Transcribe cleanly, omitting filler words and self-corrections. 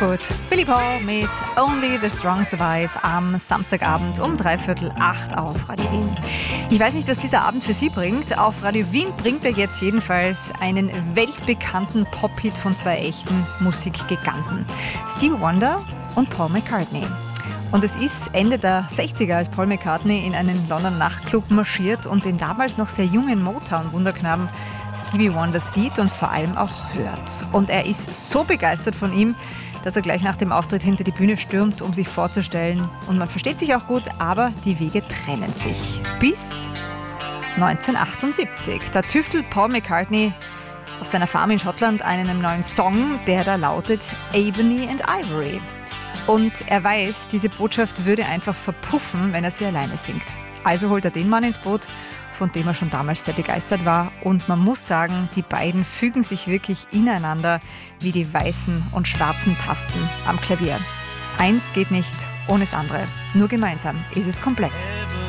gut. Billy Paul mit Only the Strong Survive am Samstagabend um 7:45 auf Radio Wien. Ich weiß nicht, was dieser Abend für Sie bringt. Auf Radio Wien bringt er jetzt jedenfalls einen weltbekannten Pop-Hit von zwei echten Musikgiganten. Stevie Wonder und Paul McCartney. Und es ist Ende der 60er, als Paul McCartney in einen Londoner Nachtclub marschiert und den damals noch sehr jungen Motown-Wunderknaben Stevie Wonder sieht und vor allem auch hört. Und er ist so begeistert von ihm, dass er gleich nach dem Auftritt hinter die Bühne stürmt, um sich vorzustellen. Und man versteht sich auch gut, aber die Wege trennen sich. Bis 1978. Da tüftelt Paul McCartney auf seiner Farm in Schottland an einem neuen Song, der da lautet Ebony and Ivory. Und er weiß, diese Botschaft würde einfach verpuffen, wenn er sie alleine singt. Also holt er den Mann ins Boot, von dem er schon damals sehr begeistert war. Und man muss sagen, die beiden fügen sich wirklich ineinander wie die weißen und schwarzen Tasten am Klavier. Eins geht nicht ohne das andere. Nur gemeinsam ist es komplett.